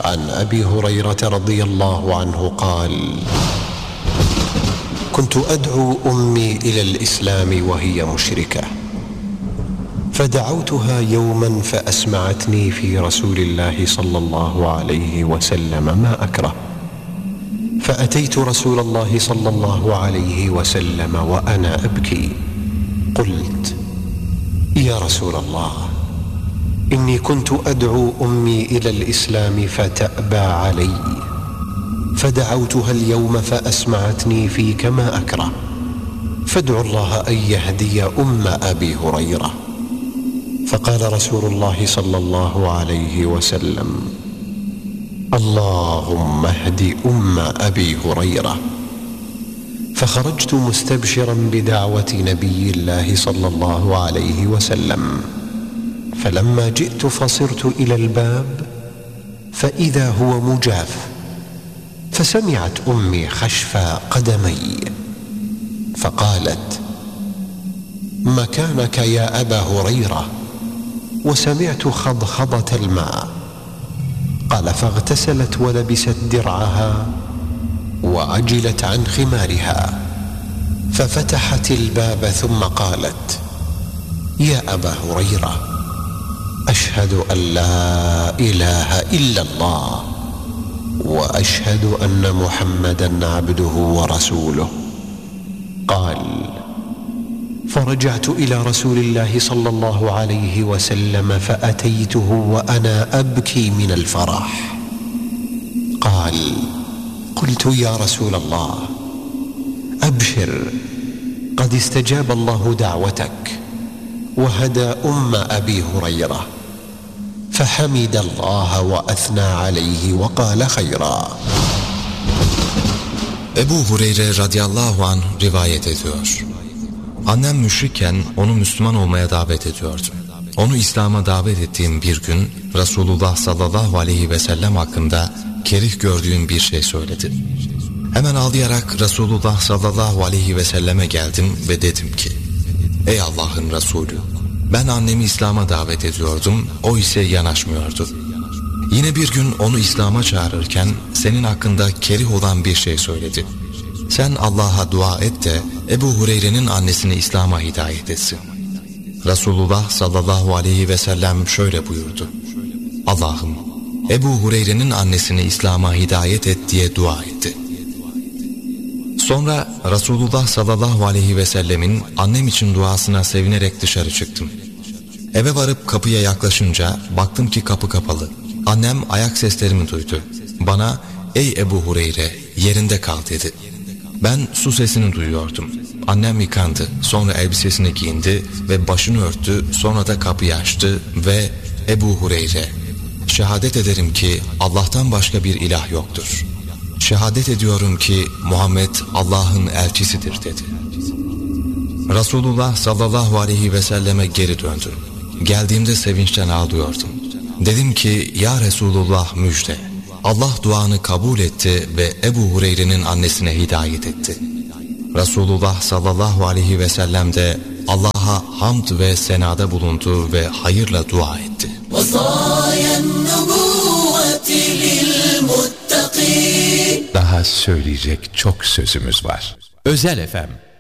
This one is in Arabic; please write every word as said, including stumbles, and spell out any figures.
عن أبي هريرة رضي الله عنه قال: كنت أدعو أمي إلى الإسلام وهي مشركة، فدعوتها يوما فأسمعتني في رسول الله صلى الله عليه وسلم ما أكره، فأتيت رسول الله صلى الله عليه وسلم وأنا أبكي، قلت: يا رسول الله، إني كنت أدعو أمي إلى الإسلام فتأبى علي، فدعوتها اليوم فأسمعتني فيك ما أكره، فادعو الله أن يهدي أم أبي هريرة. فقال رسول الله صلى الله عليه وسلم: اللهم اهد أم أبي هريرة. فخرجت مستبشرا بدعوة نبي الله صلى الله عليه وسلم، فلما جئت فصرت إلى الباب فإذا هو مجاف، فسمعت أمي خشف قدمي فقالت: مكانك يا أبا هريرة. وسمعت خضخضة الماء. قال: فاغتسلت ولبست درعها وعجلت عن خمارها، ففتحت الباب ثم قالت: يا أبا هريرة، أشهد أن لا إله إلا الله وأشهد أن محمدا عبده ورسوله. قال: فرجعت إلى رسول الله صلى الله عليه وسلم فأتيته وأنا أبكي من الفرح. قال: قلت: يا رسول الله، أبشر، قد استجاب الله دعوتك وهدى أم أبي هريرة. فحمد الله وأثنى عليه وقال خيرا. Ebu Hureyre radıyallahu anh rivayet ediyor. Annem müşrikken onu Müslüman olmaya davet ediyordu. Onu İslam'a davet ettiğim bir gün Resulullah sallallahu aleyhi ve sellem hakkında kerih gördüğüm bir şey söyledi. Hemen ağlayarak Resulullah sallallahu aleyhi ve selleme geldim ve dedim ki: ey Allah'ın Resulü, ben annemi İslam'a davet ediyordum, o ise yanaşmıyordu. Yine bir gün onu İslam'a çağırırken senin hakkında kerih olan bir şey söyledi. Sen Allah'a dua et de Ebu Hureyre'nin annesini İslam'a hidayet etsin. Resulullah sallallahu aleyhi ve sellem şöyle buyurdu: Allah'ım, Ebu Hureyre'nin annesini İslam'a hidayet et diye dua etti. Sonra Resulullah sallallahu aleyhi ve sellemin annem için duasına sevinerek dışarı çıktım. Eve varıp kapıya yaklaşınca baktım ki kapı kapalı. Annem ayak seslerimi duydu. Bana ey Ebu Hureyre, yerinde kal dedi. Ben su sesini duyuyordum. Annem yıkandı, sonra elbisesini giyindi ve başını örttü, sonra da kapıyı açtı ve Ebu Hureyre, şehadet ederim ki Allah'tan başka bir ilah yoktur. Şehadet ediyorum ki Muhammed Allah'ın elçisidir dedi. Resulullah sallallahu aleyhi ve selleme geri döndüm. Geldiğimde sevinçten ağlıyordum. Dedim ki ya Resulullah müjde. Allah duanı kabul etti ve Ebu Hureyre'nin annesine hidayet etti. Resulullah sallallahu aleyhi ve sellem de Allah'a hamd ve senada bulundu ve hayırla dua etti. Daha söyleyecek çok sözümüz var. Özel F M